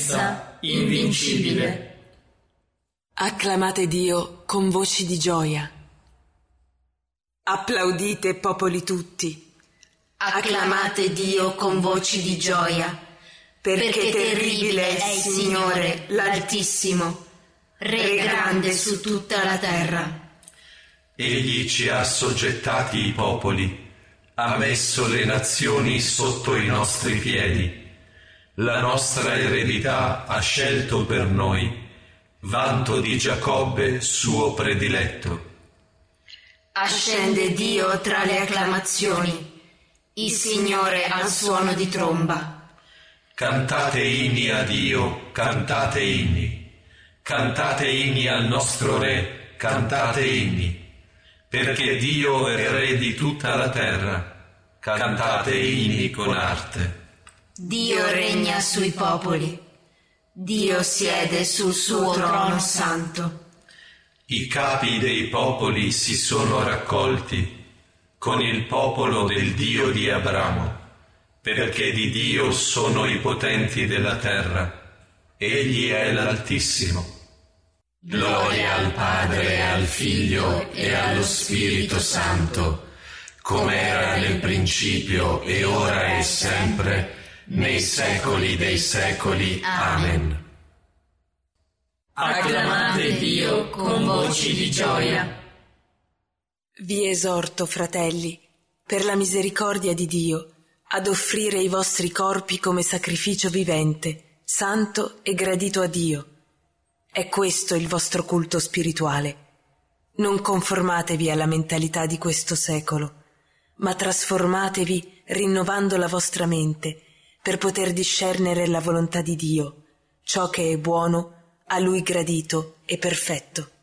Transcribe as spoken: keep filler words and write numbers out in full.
potenza invincibile. Acclamate Dio con voci di gioia. Applaudite, popoli tutti. Acclamate Dio con voci di gioia, Perché, perché terribile è il Signore, l'Altissimo, Re grande su tutta la terra. Egli ci ha assoggettati i popoli, ha messo le nazioni sotto i nostri piedi. La nostra eredità ha scelto per noi, vanto di Giacobbe suo prediletto. Ascende Dio tra le acclamazioni, il Signore al suono di tromba. Cantate inni a Dio, cantate inni. Cantate inni al nostro Re, cantate inni. Perché Dio è Re di tutta la terra, cantate inni con arte. Dio regna sui popoli, Dio siede sul suo trono santo. I capi dei popoli si sono raccolti con il popolo del Dio di Abramo, perché di Dio sono i potenti della terra, egli è l'Altissimo. Gloria al Padre, al Figlio e allo Spirito Santo, come era nel principio e ora e sempre, nei secoli dei secoli. Amen. Acclamate Dio con voci di gioia. Vi esorto, fratelli, per la misericordia di Dio, ad offrire i vostri corpi come sacrificio vivente, santo e gradito a Dio. È questo il vostro culto spirituale. Non conformatevi alla mentalità di questo secolo, ma trasformatevi rinnovando la vostra mente per poter discernere la volontà di Dio, ciò che è buono, a Lui gradito e perfetto.